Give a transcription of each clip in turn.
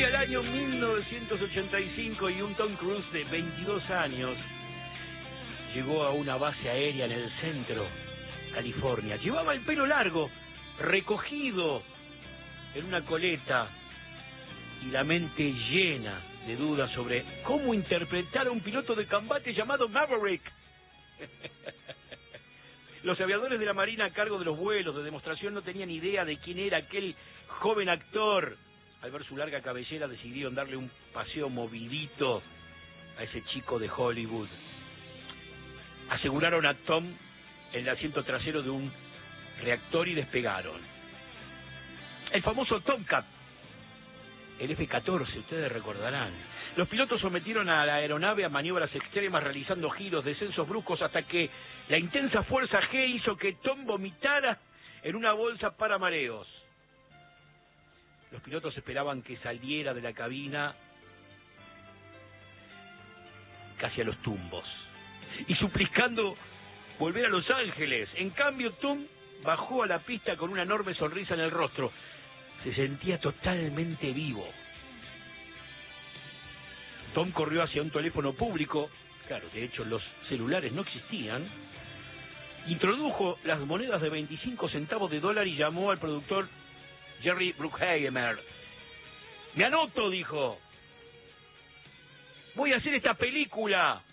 Corría el año 1985 y un Tom Cruise de 22 años llegó a una base aérea en el centro, California. Llevaba el pelo largo, recogido en una coleta y la mente llena de dudas sobre cómo interpretar a un piloto de combate llamado Maverick. Los aviadores de la Marina a cargo de los vuelos de demostración no tenían idea de quién era aquel joven actor. Al ver su larga cabellera decidieron darle un paseo movidito a ese chico de Hollywood. Aseguraron a Tom en el asiento trasero de un reactor y despegaron. El famoso Tomcat, el F-14, ustedes recordarán. Los pilotos sometieron a la aeronave a maniobras extremas, realizando giros, descensos bruscos, hasta que la intensa fuerza G hizo que Tom vomitara en una bolsa para mareos. Los pilotos esperaban que saliera de la cabina casi a los tumbos y suplicando volver a Los Ángeles. En cambio, Tom bajó a la pista con una enorme sonrisa en el rostro. Se sentía totalmente vivo. Tom corrió hacia un teléfono público, claro, de hecho los celulares no existían, introdujo las monedas de 25 centavos de dólar y llamó al productor Jerry Bruckheimer. Me anoto, dijo. Voy a hacer esta película.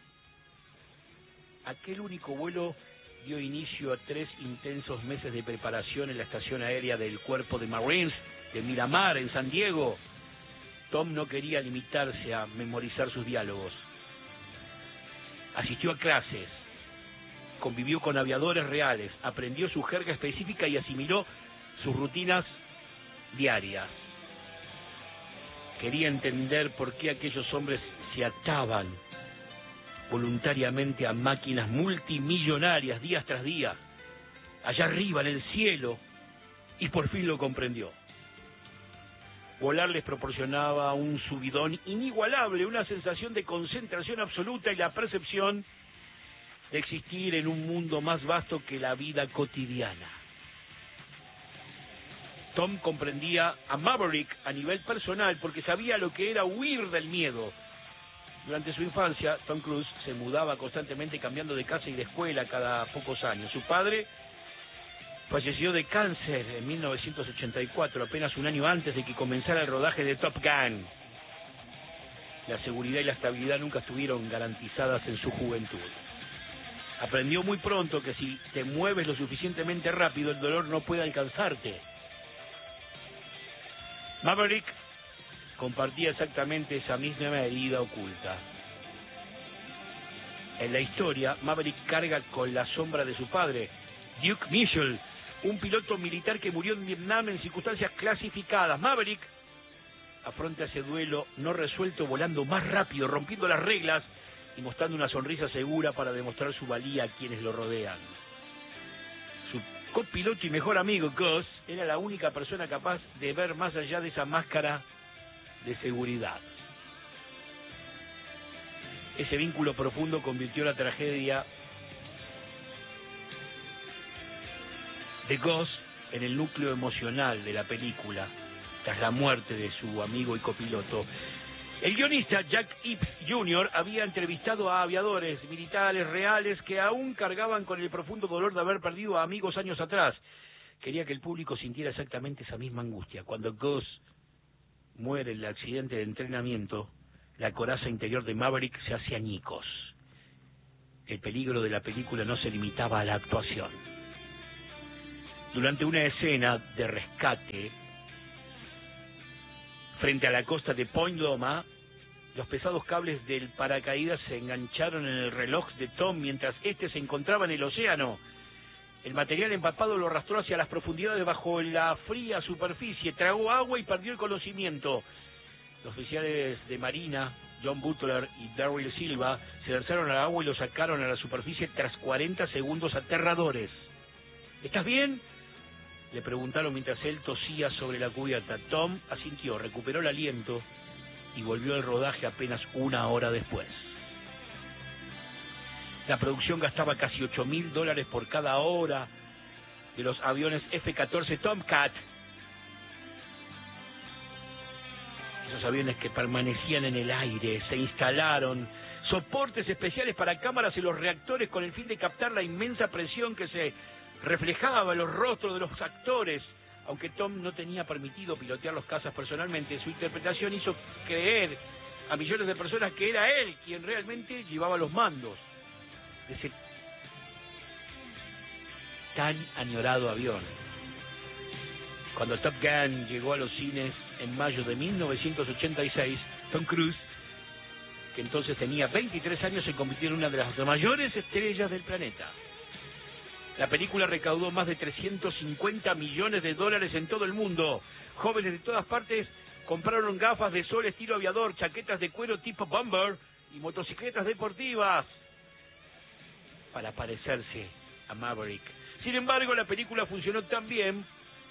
Aquel único vuelo dio inicio a 3 intensos meses de preparación en la estación aérea del Cuerpo de Marines de Miramar, en San Diego. Tom no quería limitarse a memorizar sus diálogos. Asistió a clases, convivió con aviadores reales, aprendió su jerga específica y asimiló sus rutinas diarias. Quería entender por qué aquellos hombres se ataban voluntariamente a máquinas multimillonarias día tras día, allá arriba en el cielo, y por fin lo comprendió. Volar les proporcionaba un subidón inigualable, una sensación de concentración absoluta y la percepción de existir en un mundo más vasto que la vida cotidiana. Tom comprendía a Maverick a nivel personal porque sabía lo que era huir del miedo. Durante su infancia, Tom Cruise se mudaba constantemente cambiando de casa y de escuela cada pocos años. Su padre falleció de cáncer en 1984, apenas un año antes de que comenzara el rodaje de Top Gun. La seguridad y la estabilidad nunca estuvieron garantizadas en su juventud. Aprendió muy pronto que si te mueves lo suficientemente rápido, el dolor no puede alcanzarte. Maverick compartía exactamente esa misma herida oculta. En la historia, Maverick carga con la sombra de su padre, Duke Mitchell, un piloto militar que murió en Vietnam en circunstancias clasificadas. Maverick afronta ese duelo no resuelto volando más rápido, rompiendo las reglas y mostrando una sonrisa segura para demostrar su valía a quienes lo rodean. Su copiloto y mejor amigo, Gus, era la única persona capaz de ver más allá de esa máscara de seguridad. Ese vínculo profundo convirtió la tragedia de Gus en el núcleo emocional de la película, tras la muerte de su amigo y copiloto. El guionista Jack Ips Jr. había entrevistado a aviadores militares reales que aún cargaban con el profundo dolor de haber perdido a amigos años atrás. Quería que el público sintiera exactamente esa misma angustia. Cuando Gus muere en el accidente de entrenamiento, la coraza interior de Maverick se hace añicos. El peligro de la película no se limitaba a la actuación. Durante una escena de rescate frente a la costa de Point Loma, los pesados cables del paracaídas se engancharon en el reloj de Tom mientras éste se encontraba en el océano. El material empapado lo arrastró hacia las profundidades bajo la fría superficie, tragó agua y perdió el conocimiento. Los oficiales de Marina, John Butler y Darryl Silva, se lanzaron al agua y lo sacaron a la superficie tras 40 segundos aterradores. ¿Estás bien?, le preguntaron mientras él tosía sobre la cubierta. Tom asintió, recuperó el aliento y volvió al rodaje apenas una hora después. La producción gastaba casi $8,000 por cada hora de los aviones F-14 Tomcat. Esos aviones que permanecían en el aire, se instalaron soportes especiales para cámaras en los reactores con el fin de captar la inmensa presión que se reflejaba en los rostros de los actores. Aunque Tom no tenía permitido pilotear los cazas personalmente, su interpretación hizo creer a millones de personas que era él quien realmente llevaba los mandos de ese tan añorado avión. Cuando Top Gun llegó a los cines en mayo de 1986, Tom Cruise, que entonces tenía 23 años, se convirtió en una de las mayores estrellas del planeta. La película recaudó más de 350 millones de dólares en todo el mundo. Jóvenes de todas partes compraron gafas de sol estilo aviador, chaquetas de cuero tipo bomber y motocicletas deportivas para parecerse a Maverick. Sin embargo, la película funcionó tan bien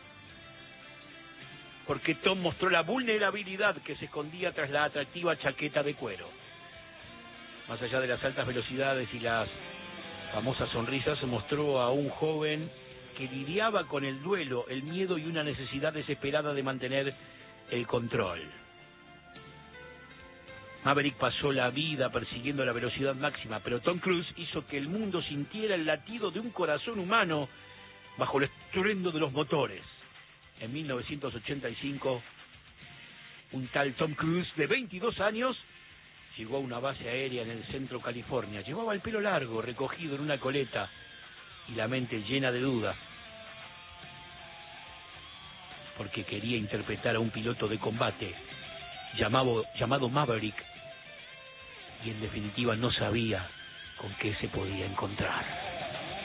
porque Tom mostró la vulnerabilidad que se escondía tras la atractiva chaqueta de cuero. Más allá de las altas velocidades y las famosas sonrisas, se mostró a un joven que lidiaba con el duelo, el miedo y una necesidad desesperada de mantener el control. Maverick pasó la vida persiguiendo la velocidad máxima, pero Tom Cruise hizo que el mundo sintiera el latido de un corazón humano bajo el estruendo de los motores. En 1985, un tal Tom Cruise de 22 años llegó a una base aérea en el centro California. Llevaba el pelo largo, recogido en una coleta, y la mente llena de dudas, porque quería interpretar a un piloto de combate llamado Maverick, y en definitiva no sabía con qué se podía encontrar.